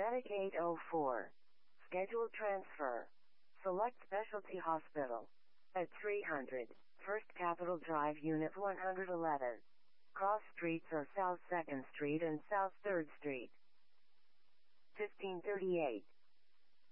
Attic 804. Schedule transfer. Select Specialty Hospital. At 300, First Capitol Drive, Unit 111. Cross streets are South 2nd Street and South 3rd Street. 1538.